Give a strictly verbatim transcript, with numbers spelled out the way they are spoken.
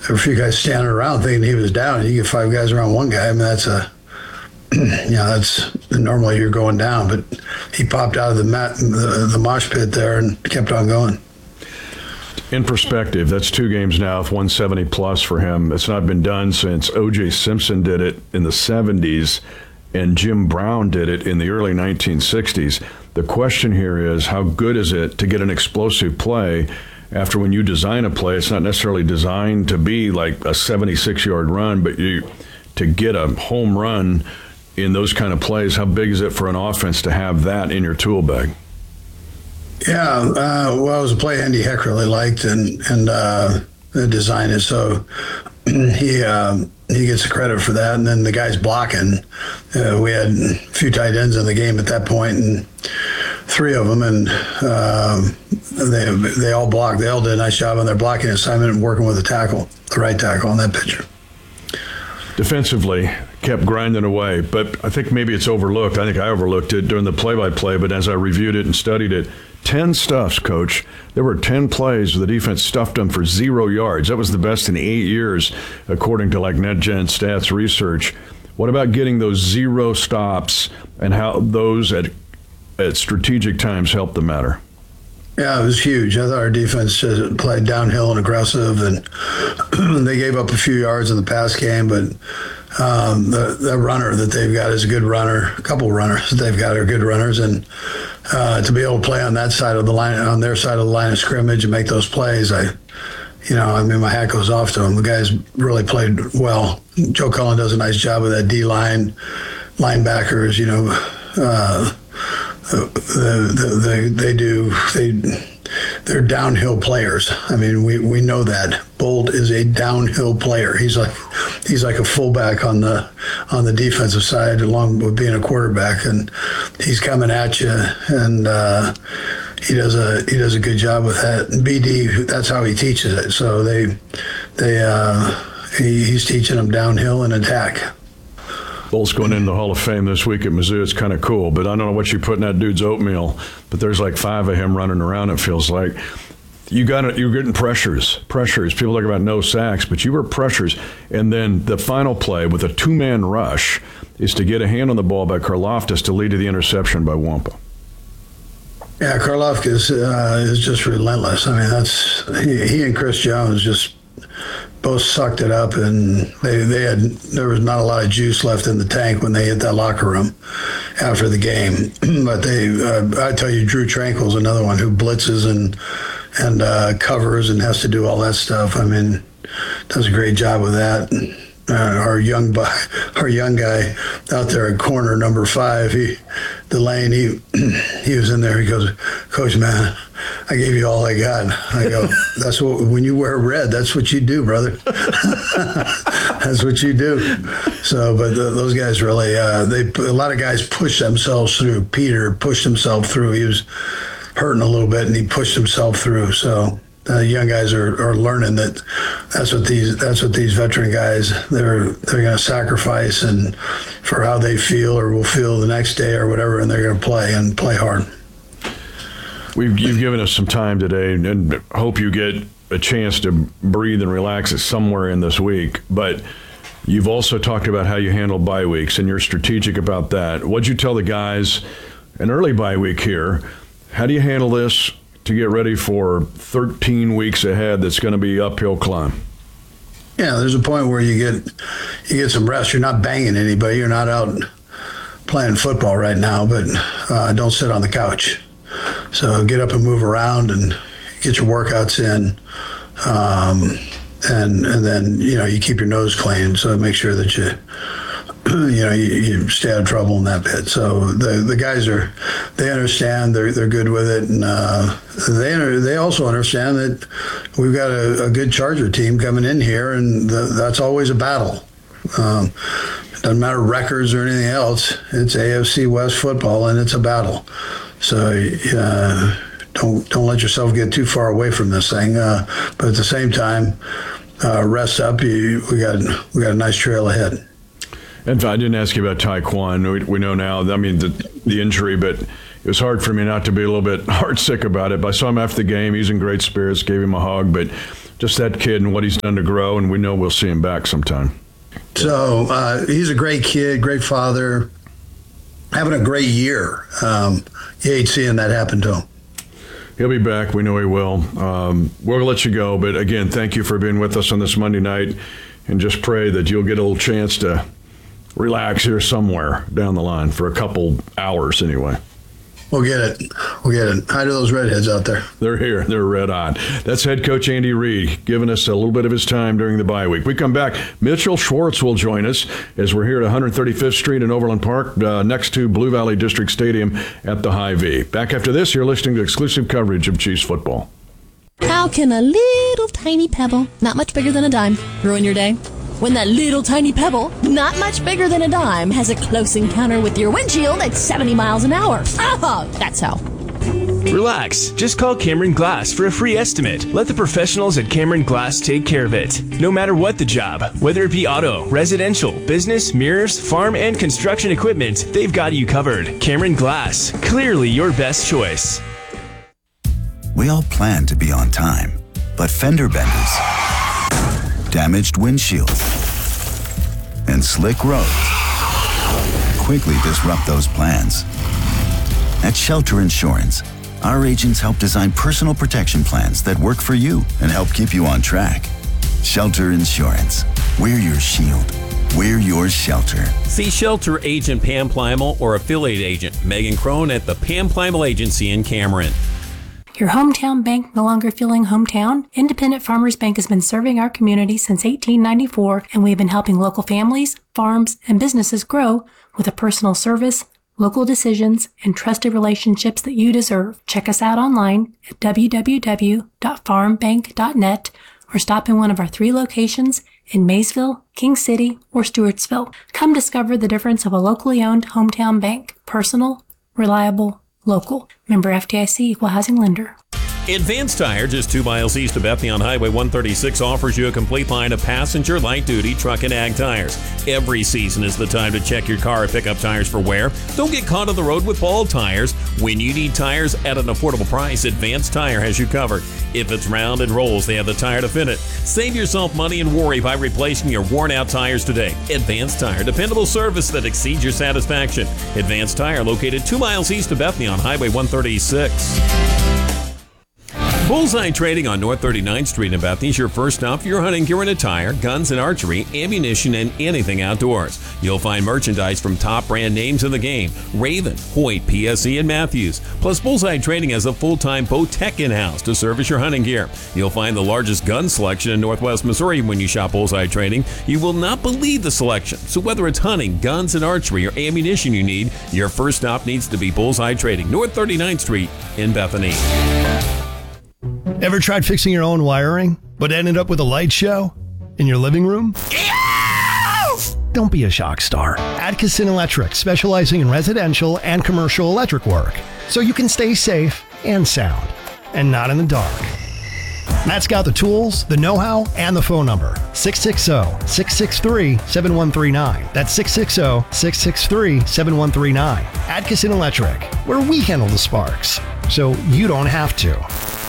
there were a few guys standing around thinking he was down. You get five guys around one guy. I mean, that's a, you know, that's normally you're going down. But he popped out of the mat, the, the mosh pit there and kept on going. In perspective, that's two games now with one seventy plus for him. It's not been done since O J Simpson did it in the seventies and Jim Brown did it in the early nineteen sixties. The question here is, how good is it to get an explosive play after when you design a play, it's not necessarily designed to be like a seventy-six-yard run, but you to get a home run in those kind of plays, how big is it for an offense to have that in your tool bag? Yeah, uh, well, it was a play Andy Heck really liked and and uh, designed it, so he um, he gets the credit for that. And then the guys blocking, uh, we had a few tight ends in the game at that point, and three of them, and uh, they they all blocked. They all did a nice job on their blocking assignment and working with the tackle, the right tackle on that pitcher. Defensively, kept grinding away, but I think maybe it's overlooked. I think I overlooked it during the play-by-play, but as I reviewed it and studied it, ten stuffs, Coach. There were ten plays where the defense stuffed them for zero yards. That was the best in eight years, according to like NetGen Stats research. What about getting those zero stops and how those at at strategic times helped the matter? Yeah, it was huge. I thought our defense just played downhill and aggressive, and they gave up a few yards in the pass game, but um, the, the runner that they've got is a good runner. A couple of runners that they've got are good runners, and uh, to be able to play on that side of the line, on their side of the line of scrimmage and make those plays, I, you know, I mean, my hat goes off to them. The guys really played well. Joe Cullen does a nice job with that D-line, linebackers, you know, uh, the, the, the, they do, they, they're downhill players. I mean, we, we know that. Bold is a downhill player. He's like he's like a fullback on the on the defensive side, along with being a quarterback, and he's coming at you, and uh, he does a he does a good job with that. And B D, that's how he teaches it. So they they uh, he, he's teaching them downhill and attack. Bolt's going into the Hall of Fame this week at Mizzou. It's kind of cool, but I don't know what you put in that dude's oatmeal, but there's like five of him running around, it feels like. You got it. You're getting pressures, pressures. People talk about no sacks, but you were pressures. And then the final play with a two-man rush is to get a hand on the ball by Karlaftis to lead to the interception by Wampa. Yeah, Karlaftis uh, is just relentless. I mean, that's he, he and Chris Jones just both sucked it up, and they, they had there was not a lot of juice left in the tank when they hit that locker room after the game. But they, uh, I tell you, Drew Tranquil's another one who blitzes and and uh, covers and has to do all that stuff. I mean, does a great job with that. Uh, our young our young guy out there at corner number five, he Delane, he he was in there. He goes, "Coach, man, I gave you all I got." I go, "That's what when you wear red, that's what you do, brother. That's what you do." So, but the, those guys really, uh, they a lot of guys push themselves through. Peter pushed himself through. He was hurting a little bit, and he pushed himself through. So. The uh, young guys are, are learning that that's what these that's what these veteran guys they're they're going to sacrifice and for how they feel or will feel the next day or whatever, and they're going to play and play hard. We've you've given us some time today, and hope you get a chance to breathe and relax it somewhere in this week. But you've also talked about how you handle bye weeks, and you're strategic about that. What'd you tell the guys an early bye week here? How do you handle this to get ready for thirteen weeks ahead that's going to be uphill climb? Yeah, there's a point where you get you get some rest. You're not banging anybody. You're not out playing football right now, but uh, don't sit on the couch. So get up and move around and get your workouts in. Um, and and then, you know, you keep your nose clean. So make sure that you you know, you, you stay out of trouble in that bit. So the the guys are, they understand, they're they're good with it, and uh, they they also understand that we've got a, a good Charger team coming in here, and the, that's always a battle. Um, doesn't matter records or anything else. It's A F C West football, and it's a battle. So uh, don't don't let yourself get too far away from this thing. Uh, but at the same time, uh, rest up. You, we got we got a nice trail ahead. And I didn't ask you about Taekwon. We, we know now, I mean, the, the injury, but it was hard for me not to be a little bit heartsick about it. But I saw him after the game. He's in great spirits, gave him a hug. But just that kid and what he's done to grow, and we know we'll see him back sometime. So uh, he's a great kid, great father, having a great year. Um, you hate seeing that happen to him. He'll be back. We know he will. Um, we'll let you go. But again, thank you for being with us on this Monday night. And just pray that you'll get a little chance to relax here somewhere down the line for a couple hours anyway. We'll get it. We'll get it. Hi to those redheads out there. They're here. They're red on. That's head coach Andy Reid giving us a little bit of his time during the bye week. We come back. Mitchell Schwartz will join us as we're here at one hundred thirty-fifth Street in Overland Park, uh, next to Blue Valley District Stadium at the Hy-Vee. Back after this, you're listening to exclusive coverage of Chiefs football. How can a little tiny pebble, not much bigger than a dime, ruin your day? When that little tiny pebble, not much bigger than a dime, has a close encounter with your windshield at seventy miles an hour. Oh, that's how. Relax. Just call Cameron Glass for a free estimate. Let the professionals at Cameron Glass take care of it. No matter what the job, whether it be auto, residential, business, mirrors, farm, and construction equipment, they've got you covered. Cameron Glass, clearly your best choice. We all plan to be on time, but fender benders, damaged windshields, and slick roads quickly disrupt those plans. At Shelter Insurance, our agents help design personal protection plans that work for you and help keep you on track. Shelter Insurance. We're your shield. We're your shelter. See Shelter Agent Pam Plimal or affiliate agent Megan Crone at the Pam Plimal Agency in Cameron. Your hometown bank no longer feeling hometown? Independent Farmers Bank has been serving our community since eighteen ninety-four, and we've been helping local families, farms, and businesses grow with a personal service, local decisions, and trusted relationships that you deserve. Check us out online at w w w dot farm bank dot net or stop in one of our three locations in Maysville, King City, or Stewartsville. Come discover the difference of a locally owned hometown bank. Personal, reliable, local. Member F D I C, Equal Housing Lender. Advanced Tire, just two miles east of Bethany on Highway one thirty-six, offers you a complete line of passenger, light-duty, truck, and ag tires. Every season is the time to check your car or pick up tires for wear. Don't get caught on the road with bald tires. When you need tires at an affordable price, Advanced Tire has you covered. If it's round and rolls, they have the tire to fit it. Save yourself money and worry by replacing your worn-out tires today. Advanced Tire, dependable service that exceeds your satisfaction. Advanced Tire, located two miles east of Bethany on Highway one thirty-six. Bullseye Trading on North thirty-ninth Street in Bethany is your first stop for your hunting gear and attire, guns and archery, ammunition, and anything outdoors. You'll find merchandise from top brand names in the game: Raven, Hoyt, P S E, and Matthews. Plus, Bullseye Trading has a full-time boat tech in-house to service your hunting gear. You'll find the largest gun selection in Northwest Missouri when you shop Bullseye Trading. You will not believe the selection. So whether it's hunting, guns and archery, or ammunition you need, your first stop needs to be Bullseye Trading, North thirty-ninth Street in Bethany. Ever tried fixing your own wiring, but ended up with a light show in your living room? Don't be a shock star. Atkinson Electric, specializing in residential and commercial electric work, so you can stay safe and sound, and not in the dark. Matt's got the tools, the know-how, and the phone number. six six zero, six six three, seven one three nine. That's six six zero, six six three, seven one three nine. Atkinson Electric, where we handle the sparks, so you don't have to.